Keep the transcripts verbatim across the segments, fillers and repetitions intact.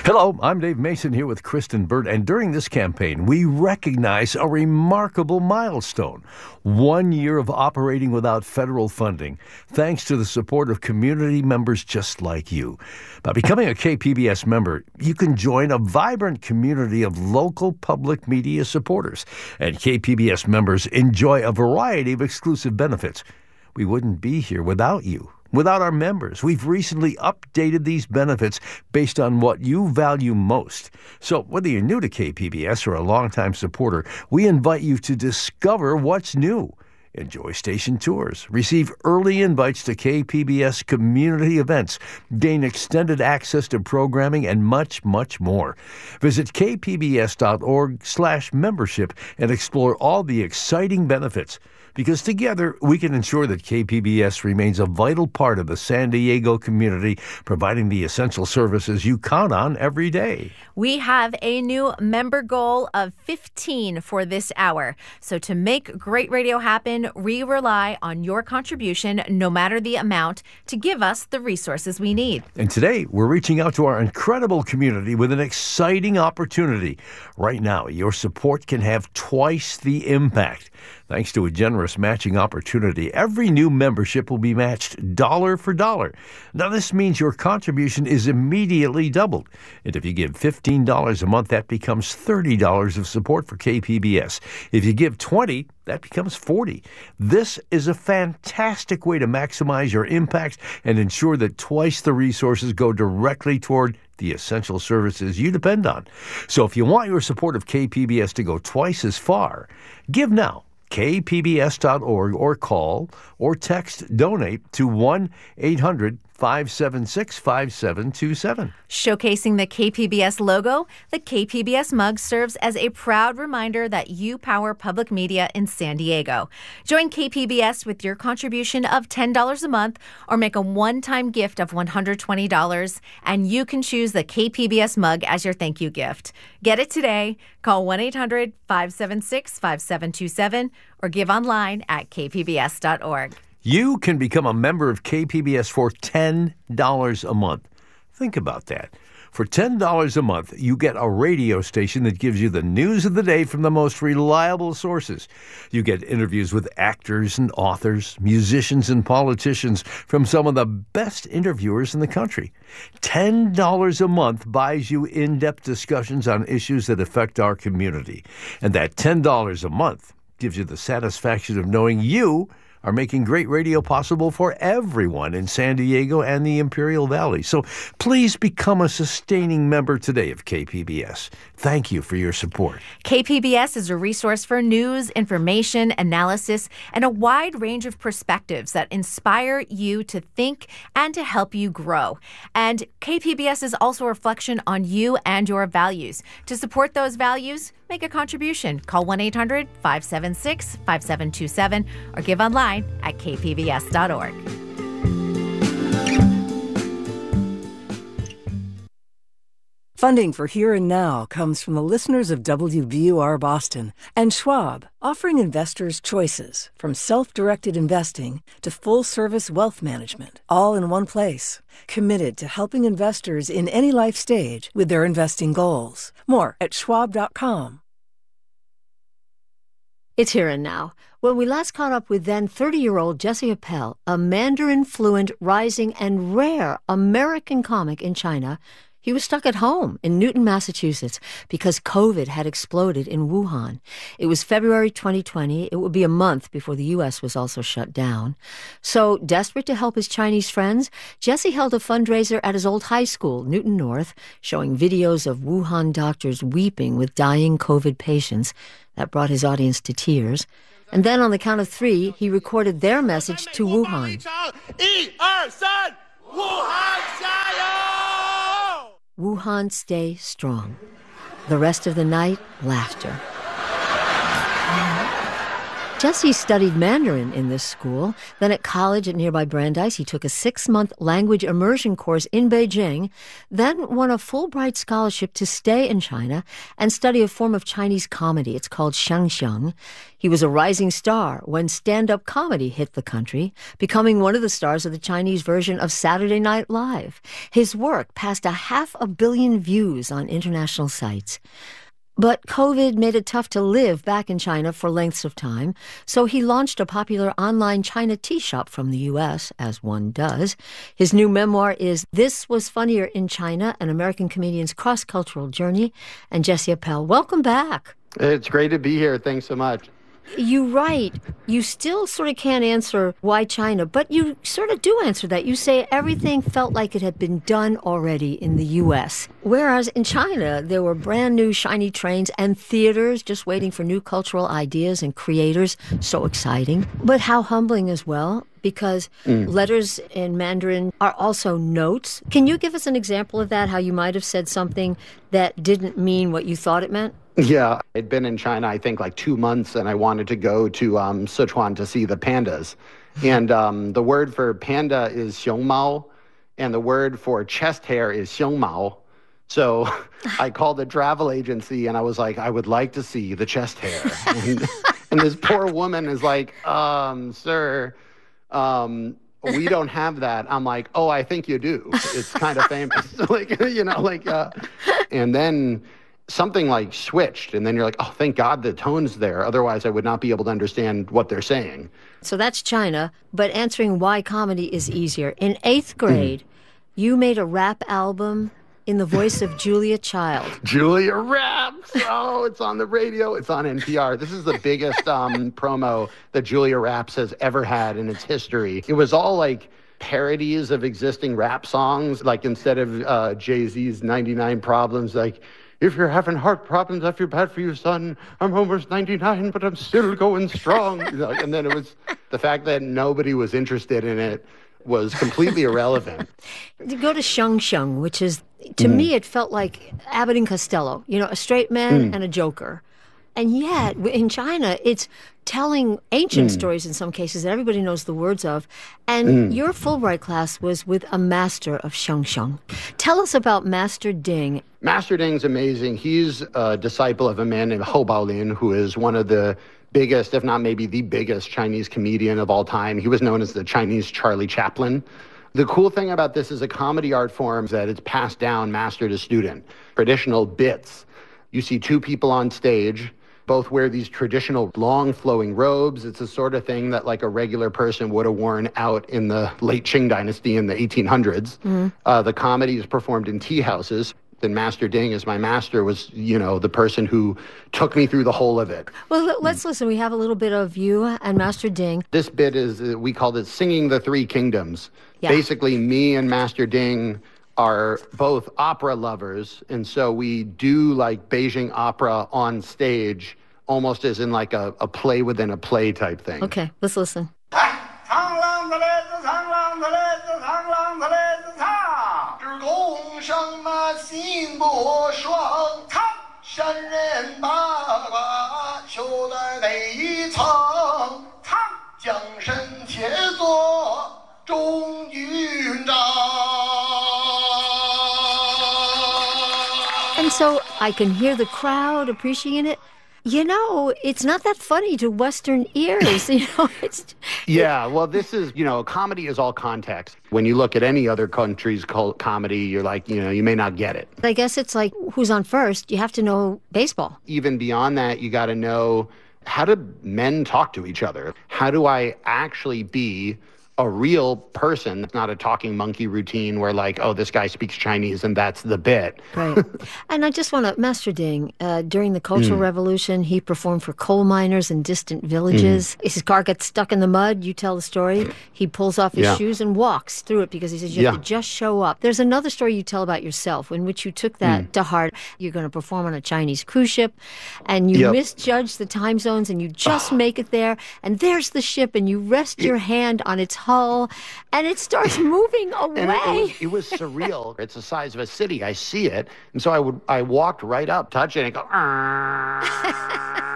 Hello, I'm Dave Mason here with Kristen Burt, and during this campaign, we recognize a remarkable milestone. One year of operating without federal funding, thanks to the support of community members just like you. By becoming a K P B S member, you can join a vibrant community of local public media supporters, and K P B S members enjoy a variety of exclusive benefits. We wouldn't be here without you. Without our members, we've recently updated these benefits based on what you value most. So whether you're new to K P B S or a longtime supporter, we invite you to discover what's new. Enjoy station tours, receive early invites to K P B S community events, gain extended access to programming, and much, much more. Visit kpbs.org slash membership and explore all the exciting benefits. Because together, we can ensure that K P B S remains a vital part of the San Diego community, providing the essential services you count on every day. We have a new member goal of fifteen for this hour. So to make great radio happen, we rely on your contribution, no matter the amount, to give us the resources we need. And today, we're reaching out to our incredible community with an exciting opportunity. Right now, your support can have twice the impact. Thanks to a generous matching opportunity, every new membership will be matched dollar for dollar. Now, this means your contribution is immediately doubled. And if you give fifteen dollars a month, that becomes thirty dollars of support for K P B S. If you give twenty dollars, that becomes forty dollars. This is a fantastic way to maximize your impact and ensure that twice the resources go directly toward the essential services you depend on. So if you want your support of K P B S to go twice as far, give now. K P B S dot org or call or text donate to one eight hundred five seven six five seven two seven. Showcasing the K P B S logo, the K P B S mug serves as a proud reminder that you power public media in San Diego. Join K P B S with your contribution of ten dollars a month or make a one-time gift of one hundred twenty dollars, and you can choose the K P B S mug as your thank you gift. Get it today. Call one eight hundred five seven six five seven two seven or give online at k p b s dot org. You can become a member of K P B S for ten dollars a month. Think about that. For ten dollars a month, you get a radio station that gives you the news of the day from the most reliable sources. You get interviews with actors and authors, musicians and politicians from some of the best interviewers in the country. ten dollars a month buys you in-depth discussions on issues that affect our community. And that ten dollars a month gives you the satisfaction of knowing you are making great radio possible for everyone in San Diego and the Imperial Valley. So please become a sustaining member today of K P B S. Thank you for your support. K P B S is a resource for news, information, analysis, and a wide range of perspectives that inspire you to think and to help you grow. And K P B S is also a reflection on you and your values. To support those values, make a contribution. Call one eight hundred five seven six five seven two seven or give online at k p b s dot org. Funding for Here and Now comes from the listeners of W B U R Boston and Schwab, offering investors choices from self-directed investing to full-service wealth management, all in one place. Committed to helping investors in any life stage with their investing goals. More at schwab dot com. It's Here and Now. When we last caught up with then thirty-year-old Jesse Appel, a Mandarin-fluent, rising, and rare American comic in China, he was stuck at home in Newton, Massachusetts, because COVID had exploded in Wuhan. It was February twenty twenty. It would be a month before the U S was also shut down. So, desperate to help his Chinese friends, Jesse held a fundraiser at his old high school, Newton North, showing videos of Wuhan doctors weeping with dying COVID patients. That brought his audience to tears. And then on the count of three, he recorded their message to Wuhan. Wuhan, stay strong. The rest of the night, laughter. Jesse studied Mandarin in this school. Then at college at nearby Brandeis, he took a six-month language immersion course in Beijing, then won a Fulbright scholarship to stay in China and study a form of Chinese comedy. It's called xiangxiang. He was a rising star when stand-up comedy hit the country, becoming one of the stars of the Chinese version of Saturday Night Live. His work passed a half a billion views on international sites. But COVID made it tough to live back in China for lengths of time, so he launched a popular online China tea shop from the U S, as one does. His new memoir is This Was Funnier in China, an American comedian's cross-cultural journey. And Jesse Appel, welcome back. It's great to be here. Thanks so much. You write, you still sort of can't answer why China, but you sort of do answer that. You say everything felt like it had been done already in the U S, whereas in China, there were brand new shiny trains and theaters just waiting for new cultural ideas and creators. So exciting. But how humbling as well, because mm. letters in Mandarin are also notes. Can you give us an example of that, how you might have said something that didn't mean what you thought it meant? Yeah, I'd been in China, I think, like two months, and I wanted to go to um, Sichuan to see the pandas. And um, the word for panda is xiongmao, and the word for chest hair is xiongmao. So I called the travel agency, and I was like, I would like to see the chest hair. And, and this poor woman is like, um, sir, um, we don't have that. I'm like, oh, I think you do. It's kind of famous. like, you know, like, uh, and then something like switched, and then you're like, oh, thank God the tone's there. Otherwise, I would not be able to understand what they're saying. So that's China, but answering why comedy is easier. In eighth grade, mm. you made a rap album in the voice of Julia Child. Julia raps! Oh, it's on the radio. It's on N P R. This is the biggest um, promo that Julia Raps has ever had in its history. It was all like parodies of existing rap songs. Like instead of uh, Jay-Z's ninety-nine Problems, like, if you're having heart problems, I feel bad for you, son. I'm almost ninety-nine, but I'm still going strong. You know, and then it was the fact that nobody was interested in it was completely irrelevant. To go to xiangxiang, which is, to mm. me, it felt like Abbott and Costello, you know, a straight man mm. and a joker. And yet, in China, it's telling ancient mm. stories in some cases that everybody knows the words of. And mm. your Fulbright class was with a master of xiangxiang. Tell us about Master Ding. Master Ding's amazing. He's a disciple of a man named Hou Baolin, who is one of the biggest, if not maybe the biggest Chinese comedian of all time. He was known as the Chinese Charlie Chaplin. The cool thing about this is a comedy art form that it's passed down master to student. Traditional bits. You see two people on stage. Both wear these traditional long flowing robes. It's the sort of thing that like a regular person would have worn out in the late Qing dynasty in the eighteen hundreds. Mm. Uh, the comedy is performed in tea houses. Then Master Ding, as my master, was, you know, the person who took me through the whole of it. Well, let's listen. We have a little bit of you and Master Ding. This bit is, uh, we called it Singing the Three Kingdoms. Yeah. Basically, me and Master Ding are both opera lovers, and so we do like Beijing opera on stage, almost as in like a, a play within a play type thing. Okay, let's listen. And so I can hear the crowd appreciating it. You know, it's not that funny to Western ears. You know, it's yeah. Well, this is, you know, comedy is all context. When you look at any other country's comedy, you're like, you know, you may not get it. I guess it's like who's on first. You have to know baseball. Even beyond that, you got to know, how do men talk to each other? How do I actually be a real person, not a talking monkey routine where like, oh, this guy speaks Chinese and that's the bit. Right. And I just want to, Master Ding, uh, during the Cultural mm. Revolution, he performed for coal miners in distant villages. Mm. His car gets stuck in the mud. You tell the story. He pulls off his yeah. shoes and walks through it because he says you yeah. have to just show up. There's another story you tell about yourself in which you took that mm. to heart. You're going to perform on a Chinese cruise ship and you yep. misjudge the time zones and you just oh. make it there. And there's the ship and you rest your hand on its hull, and it starts moving away. And it, it, was, it was surreal. It's the size of a city. I see it, and so I would I walked right up, touch it, and go.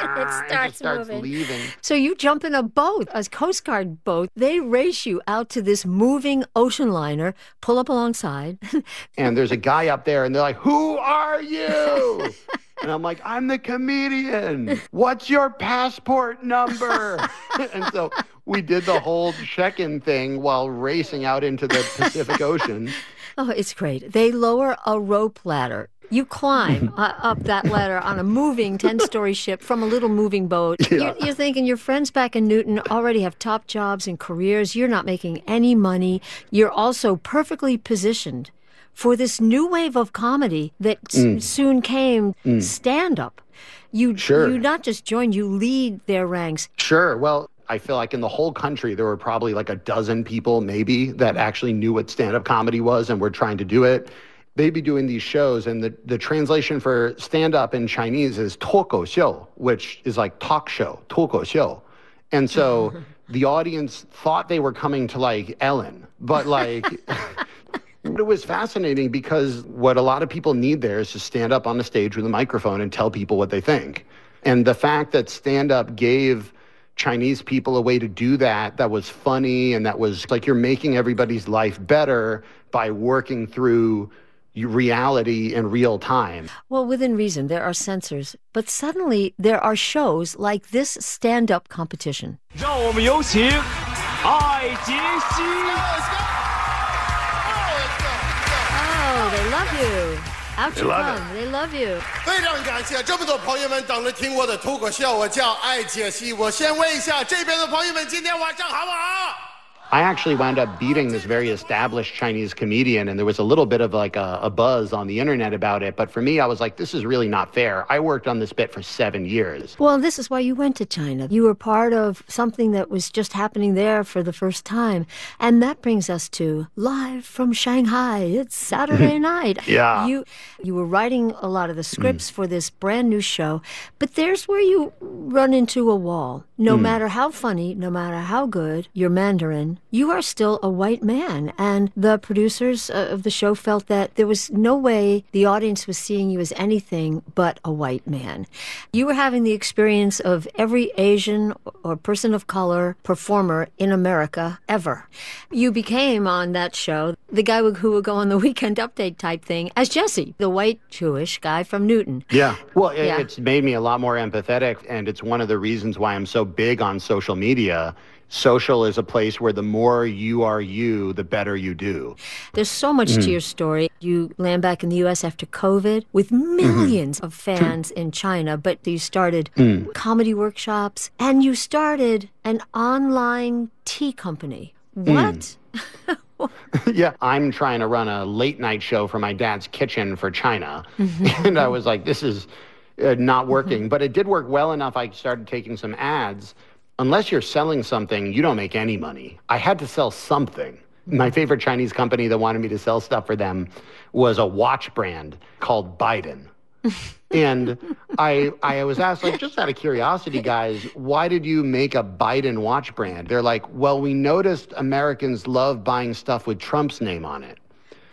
and starts just starts moving. leaving. So you jump in a boat, a Coast Guard boat. They race you out to this moving ocean liner, pull up alongside. And there's a guy up there, and they're like, who are you? And I'm like, I'm the comedian. What's your passport number? And so we did the whole check-in thing while racing out into the Pacific Ocean. Oh, it's great. They lower a rope ladder. You climb uh, up that ladder on a moving ten-story ship from a little moving boat. Yeah. You're, you're thinking your friends back in Newton already have top jobs and careers. You're not making any money. You're also perfectly positioned for this new wave of comedy that mm. s- soon came, mm. stand-up. You, sure. you not just join, you lead their ranks. Sure. Well, I feel like in the whole country, there were probably like a dozen people maybe that actually knew what stand-up comedy was and were trying to do it. They'd be doing these shows, and the, the translation for stand-up in Chinese is 脱口秀, which is like talk show, 脱口秀. And so the audience thought they were coming to like Ellen, but like... It was fascinating because what a lot of people need there is to stand up on the stage with a microphone and tell people what they think. And the fact that stand-up gave Chinese people a way to do that, that was funny, and that was like you're making everybody's life better by working through reality in real time. Well, within reason, there are censors, but suddenly there are shows like this stand-up competition. 让我们有请艾杰西。 Oh, they love you. Out you come. They love you. 非常感谢这么多朋友们等着听我的脱口秀。我叫艾杰西，我先问一下这边的朋友们，今天晚上好不好？ I actually wound up beating this very established Chinese comedian, and there was a little bit of like a, a buzz on the internet about it. But for me, I was like, this is really not fair. I worked on this bit for seven years. Well, this is why you went to China. You were part of something that was just happening there for the first time. And that brings us to Live from Shanghai. It's Saturday night. Yeah. You, you were writing a lot of the scripts mm. for this brand new show. But there's where you run into a wall. No mm. matter how funny, no matter how good your Mandarin, you are still a white man. And the producers of the show felt that there was no way the audience was seeing you as anything but a white man. You were having the experience of every Asian or person of color performer in America ever. You became, on that show, the guy who would go on the Weekend Update type thing as Jesse, the white Jewish guy from Newton. Yeah. Well, it, yeah. it's made me a lot more empathetic, and it's one of the reasons why I'm so big on social media. Social is a place where the more you are you, the better you do. There's so much mm. to your story. You land back in the U S after COVID with millions mm-hmm. of fans in China, but you started mm. comedy workshops, and you started an online tea company. What? Mm. Yeah, I'm trying to run a late night show for my dad's kitchen for China. Mm-hmm. And I was like, this is uh, not working. Mm-hmm. But it did work well enough. I started taking some ads. Unless you're selling something, you don't make any money. I had to sell something. My favorite Chinese company that wanted me to sell stuff for them was a watch brand called Biden. And I I was asked, like, just out of curiosity, guys, why did you make a Biden watch brand? They're like, well, we noticed Americans love buying stuff with Trump's name on it.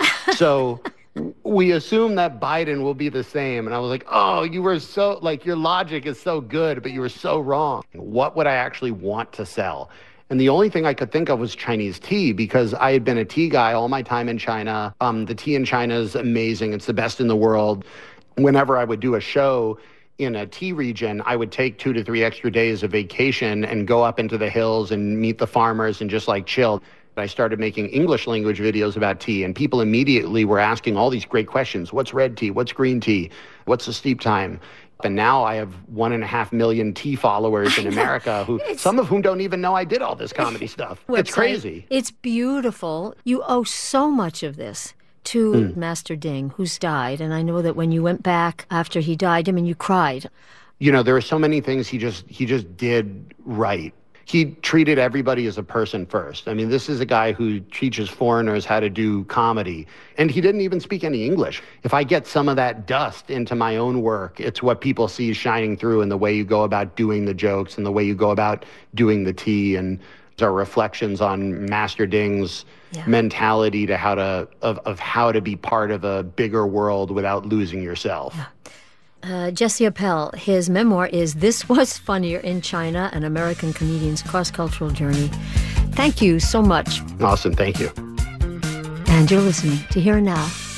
So we assume that Biden will be the same. And I was like, oh, you were so, like, your logic is so good, but you were so wrong. What would I actually want to sell? And the only thing I could think of was Chinese tea, because I had been a tea guy all my time in China. Um, the tea in China is amazing. It's the best in the world. Whenever I would do a show in a tea region, I would take two to three extra days of vacation and go up into the hills and meet the farmers and just like chill. I started making English language videos about tea, and people immediately were asking all these great questions. What's red tea? What's green tea? What's the steep time? And now I have one and a half million tea followers in America, who some of whom don't even know I did all this comedy stuff. Website. It's crazy. It's beautiful. You owe so much of this to mm. Master Ding, who's died. And I know that when you went back after he died, I mean, you cried. You know, there are so many things he just he just did right. He treated everybody as a person first. I mean, this is a guy who teaches foreigners how to do comedy, and he didn't even speak any English. If I get some of that dust into my own work, it's what people see shining through in the way you go about doing the jokes and the way you go about doing the tea, and our reflections on Master Ding's yeah. mentality to how to of, of how to be part of a bigger world without losing yourself. Yeah. Uh, Jesse Appel, his memoir is This Was Funnier in China, an American comedian's cross-cultural journey. Thank you so much. Awesome. Thank you. And you're listening to Here and Now